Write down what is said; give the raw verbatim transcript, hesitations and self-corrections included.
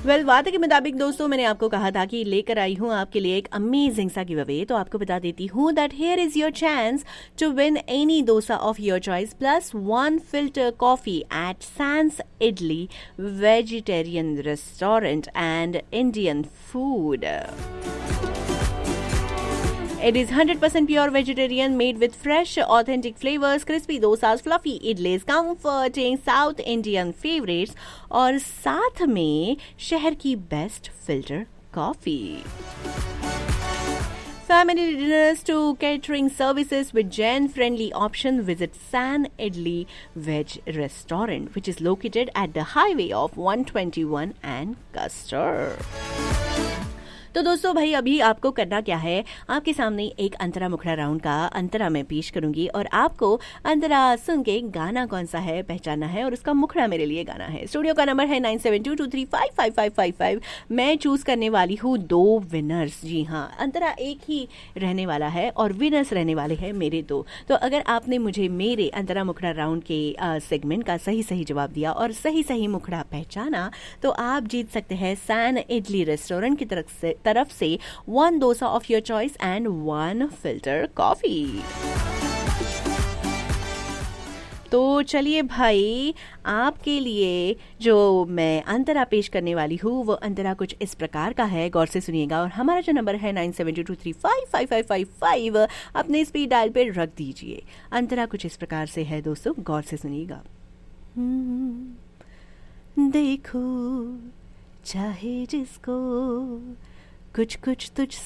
Well well, वादे के मुताबिक दोस्तों मैंने आपको कहा था कि लेकर आई हूँ आपके लिए एक अमेजिंग सा गिव अवे। तो आपको बता देती हूँ that here is your chance to win any dosa of your choice plus one filter coffee eight sense idli vegetarian restaurant and Indian food. It is one hundred percent pure vegetarian, made with fresh, authentic flavors, crispy dosas, fluffy idlis, comforting South Indian favorites और साथ में शहर की best filter coffee. Family dinners to catering services with Jain-friendly option. Visit San Idli Veg Restaurant, which is located at the highway of one twenty-one and Custer. तो दोस्तों भाई अभी आपको करना क्या है, आपके सामने एक अंतरा मुखड़ा राउंड का अंतरा मैं पेश करूंगी और आपको अंतरा सुन के गाना कौन सा है पहचानना है और उसका मुखड़ा मेरे लिए गाना है। स्टूडियो का नंबर है nine seven to to three five five five five five. मैं चूज करने वाली हूँ दो विनर्स। जी हाँ, अंतरा एक ही रहने वाला है और विनर्स रहने वाले हैं मेरे दो। तो अगर आपने मुझे मेरे अंतरा मुखड़ा राउंड के सेगमेंट का सही सही जवाब दिया और सही सही मुखड़ा पहचाना तो आप जीत सकते हैं सैन इडली रेस्टोरेंट की तरफ से तरफ से one dosa of your choice and one filter coffee. तो चलिए भाई, आपके लिए जो मैं अंतरा पेश करने वाली हूँ वो अंतरा कुछ इस प्रकार का है, गौर से सुनिएगा। और हमारा जो नंबर है nine seven to to three five five five five five अपने स्पीड डायल पे रख दीजिए। अंतरा कुछ इस प्रकार से है दोस्तों, गौर से सुनिएगा। देखो चाहे जिसको कुछ कुछ तुझसे